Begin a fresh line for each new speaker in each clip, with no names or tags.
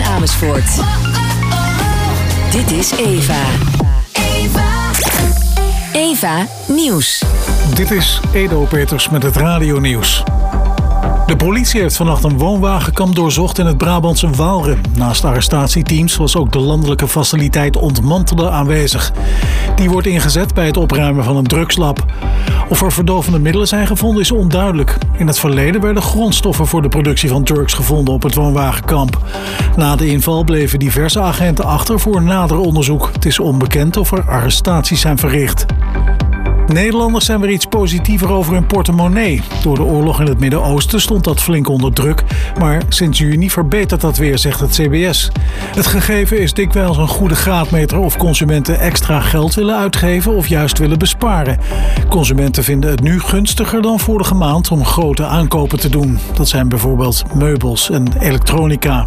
en Amersfoort. Dit is Eva. Eva Nieuws.
Dit is Edo Peters met het radionieuws. De politie heeft vannacht een woonwagenkamp doorzocht in het Brabantse Waalre. Naast arrestatieteams was ook de landelijke faciliteit Ontmantelen aanwezig. Die wordt ingezet bij het opruimen van een drugslab. Of er verdovende middelen zijn gevonden is onduidelijk. In het verleden werden grondstoffen voor de productie van drugs gevonden op het woonwagenkamp. Na de inval bleven diverse agenten achter voor nader onderzoek. Het is onbekend of er arrestaties zijn verricht. Nederlanders zijn weer iets positiever over hun portemonnee. Door de oorlog in het Midden-Oosten stond dat flink onder druk. Maar sinds juni verbetert dat weer, zegt het CBS. Het gegeven is dikwijls een goede graadmeter of consumenten extra geld willen uitgeven of juist willen besparen. Consumenten vinden het nu gunstiger dan vorige maand om grote aankopen te doen. Dat zijn bijvoorbeeld meubels en elektronica.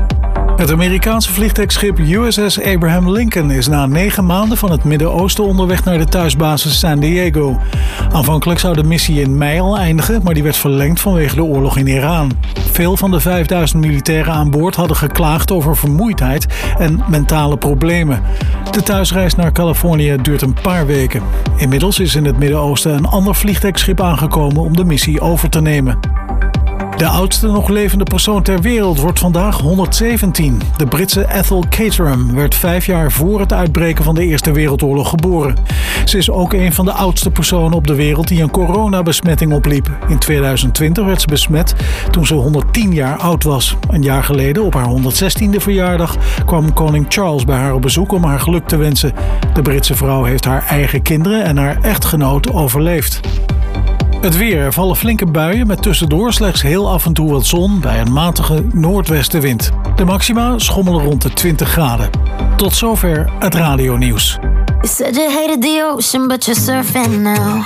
Het Amerikaanse vliegtuigschip USS Abraham Lincoln is na 9 maanden van het Midden-Oosten onderweg naar de thuisbasis San Diego. Aanvankelijk zou de missie in mei al eindigen, maar die werd verlengd vanwege de oorlog in Iran. Veel van de 5000 militairen aan boord hadden geklaagd over vermoeidheid en mentale problemen. De thuisreis naar Californië duurt een paar weken. Inmiddels is in het Midden-Oosten een ander vliegtuigschip aangekomen om de missie over te nemen. De oudste nog levende persoon ter wereld wordt vandaag 117. De Britse Ethel Caterham werd 5 jaar voor het uitbreken van de Eerste Wereldoorlog geboren. Ze is ook een van de oudste personen op de wereld die een coronabesmetting opliep. In 2020 werd ze besmet toen ze 110 jaar oud was. Een jaar geleden, op haar 116e verjaardag, kwam koning Charles bij haar op bezoek om haar geluk te wensen. De Britse vrouw heeft haar eigen kinderen en haar echtgenoot overleefd. Het weer. Er vallen flinke buien met tussendoor slechts heel af en toe wat zon bij een matige noordwestenwind. De maxima schommelen rond de 20 graden. Tot zover het radionieuws.
You said you hated the ocean, but you're surfing now.